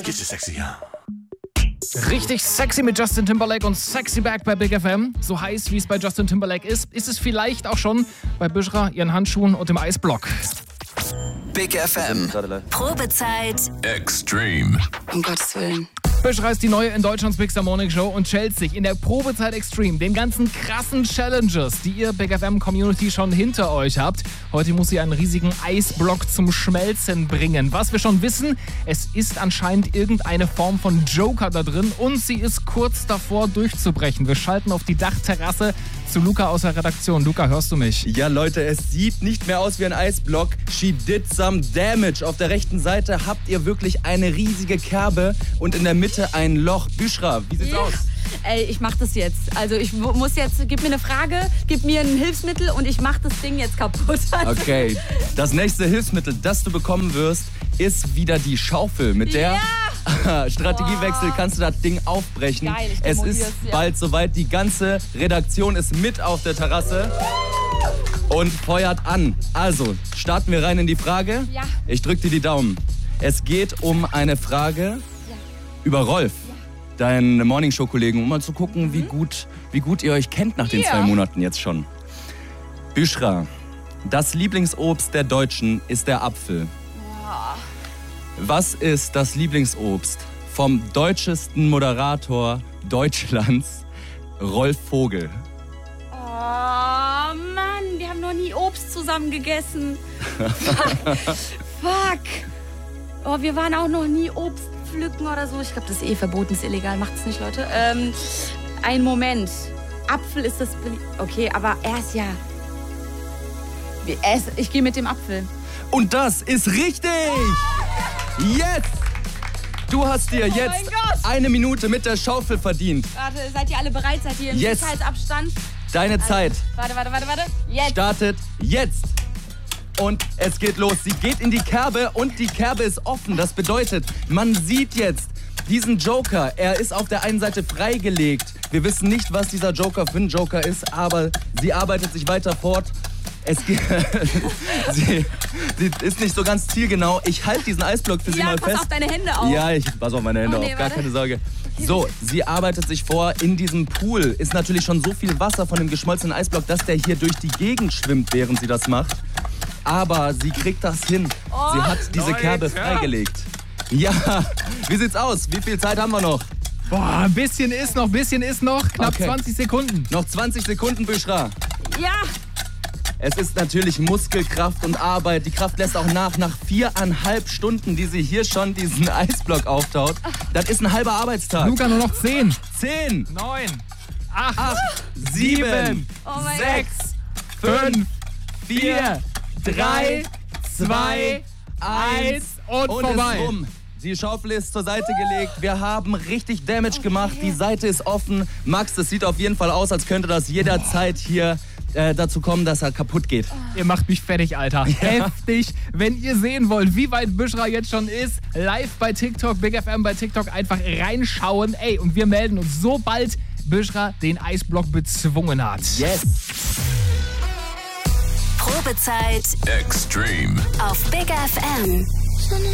Get you sexy, ja. Richtig sexy mit Justin Timberlake und Sexy Back bei Big FM. So heiß, wie es bei Justin Timberlake ist es vielleicht auch schon bei Bushra, ihren Handschuhen und dem Eisblock. Big FM. Probezeit. Extreme. Um Gottes Willen. Bushra ist die neue in Deutschlands Big Star Morning Show und stellt sich in der Probezeit Extreme den ganzen krassen Challenges, die ihr Big FM Community schon hinter euch habt. Heute muss sie einen riesigen Eisblock zum Schmelzen bringen. Was wir schon wissen, es ist anscheinend irgendeine Form von Joker da drin und sie ist kurz davor durchzubrechen. Wir schalten auf die Dachterrasse zu Luca aus der Redaktion. Luca, hörst du mich? Ja, Leute, es sieht nicht mehr aus wie ein Eisblock. She did some damage. Auf der rechten Seite habt ihr wirklich eine riesige Kerbe und in der Mitte ein Loch. Bushra, wie sieht's aus? Ey, ich mach das jetzt. Also ich muss jetzt, gib mir eine Frage, gib mir ein Hilfsmittel und ich mach das Ding jetzt kaputt. Okay, das nächste Hilfsmittel, das du bekommen wirst, ist wieder die Schaufel. Mit der Strategiewechsel kannst du das Ding aufbrechen. Geil, ich es demoliere ist es, bald soweit. Die ganze Redaktion ist mit auf der Terrasse und feuert an. Also, starten wir rein in die Frage. Ja. Ich drück dir die Daumen. Es geht um eine Frage über Rolf, deinen Morningshow-Kollegen, um mal zu gucken, wie gut ihr euch kennt nach den 2 Monaten jetzt schon. Bushra, das Lieblingsobst der Deutschen ist der Apfel. Was ist das Lieblingsobst vom deutschesten Moderator Deutschlands, Rolf Vogel? Oh Mann, wir haben noch nie Obst zusammen gegessen. Fuck. Oh, wir waren auch noch nie Obst pflücken oder so. Ich glaube, das ist eh verboten, ist illegal. Macht's nicht, Leute. Ein Moment. Apfel ist das... Okay, aber er ist ja... Ich gehe mit dem Apfel. Und das ist richtig! Jetzt! Du hast dir jetzt mein Gott. 1 Minute mit der Schaufel verdient. Warte, seid ihr alle bereit? Seid ihr im Yes. Sicherheitsabstand? Deine Zeit Warte. Jetzt. startet jetzt. Und es geht los. Sie geht in die Kerbe und die Kerbe ist offen. Das bedeutet, man sieht jetzt diesen Joker. Er ist auf der einen Seite freigelegt. Wir wissen nicht, was dieser Joker für ein Joker ist, aber sie arbeitet sich weiter fort. Sie ist nicht so ganz zielgenau. Ich halte diesen Eisblock für sie mal pass fest. auf deine Hände auf. Ja, ich pass auf meine Hände Oh, nee, auf. Gar warte. keine Sorge. So, sie arbeitet sich vor. In diesem Pool ist natürlich schon so viel Wasser von dem geschmolzenen Eisblock, dass der hier durch die Gegend schwimmt, während sie das macht. Aber sie kriegt das hin. Sie hat diese Kerbe freigelegt. Ja, wie sieht's aus? Wie viel Zeit haben wir noch? Boah, ein bisschen ist noch. Knapp Okay. 20 Sekunden. Noch 20 Sekunden, Bushra. Ja. Es ist natürlich Muskelkraft und Arbeit. Die Kraft lässt auch nach 4,5 Stunden, die sie hier schon diesen Eisblock auftaut. Das ist ein halber Arbeitstag. Luca, nur noch 10. 10, 9, 8, 7, Oh mein 6, 5, 4, 3, 2, 1 und vorbei. ist rum. Die Schaufel ist zur Seite gelegt. Wir haben richtig Damage gemacht. Die Seite ist offen. Max, das sieht auf jeden Fall aus, als könnte das jederzeit hier dazu kommen, dass er kaputt geht. Ihr macht mich fertig, Alter. Heftig. Wenn ihr sehen wollt, wie weit Bushra jetzt schon ist, live bei TikTok, Big FM bei TikTok, einfach reinschauen. Ey, und wir melden uns, sobald Bushra den Eisblock bezwungen hat. Yes. Probezeit Extreme. auf Big FM.